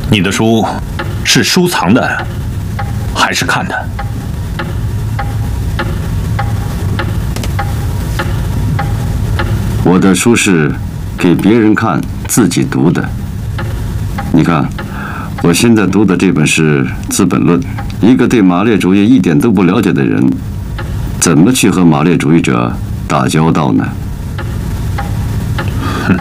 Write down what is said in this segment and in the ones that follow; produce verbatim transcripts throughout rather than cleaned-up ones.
你的书是收藏的，还是看的？ 我的书是给别人看，自己读的。你看，我现在读的这本是《资本论》。一个对马列主义一点都不了解的人，怎么去和马列主义者打交道呢？ 哼，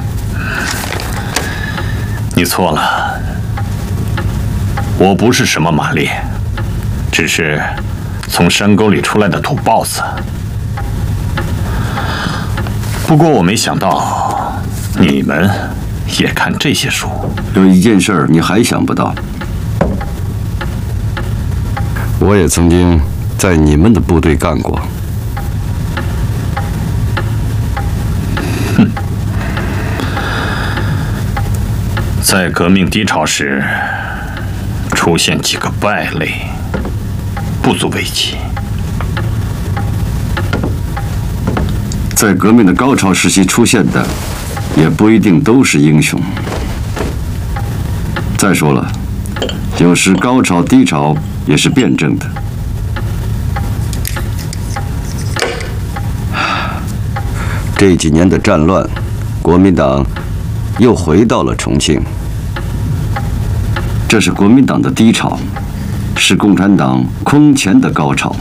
你错了。我不是什么马列，只是从山沟里出来的土包子。不过我没想到，你们也看这些书。 有一件事儿你还想不到，我也曾经在你们的部队干过。 哼，在革命低潮时，出现几个败类，不足为奇。 在革命的高潮时期出现的，也不一定都是英雄。再说了，有时高潮低潮也是辩证的。这几年的战乱，国民党又回到了重庆。这是国民党的低潮，是共产党空前的高潮。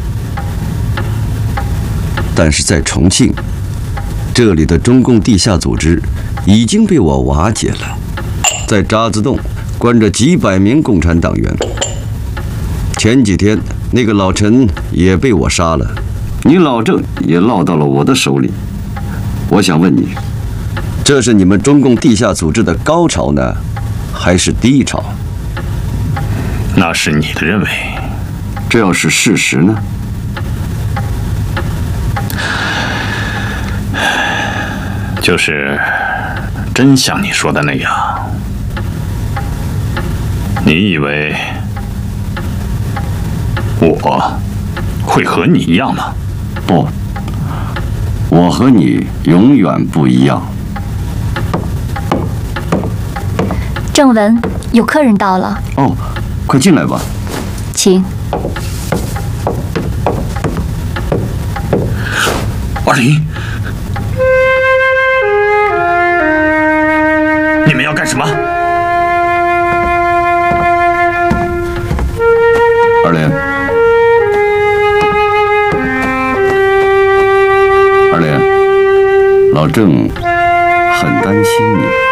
但是在重庆，这里的中共地下组织已经被我瓦解了，在渣滓洞关着几百名共产党员。前几天那个老陈也被我杀了，你老郑也落到了我的手里。我想问你，这是你们中共地下组织的高潮呢，还是低潮？ 那是你的认为。 这要是事实呢？ 就是真像你说的那样。你以为我会和你一样吗？ 不，我和你永远不一样。 郑文，有客人到了。 哦，快进来吧。 请。 二林，你们要干什么？ 二连，二连，老郑很担心你。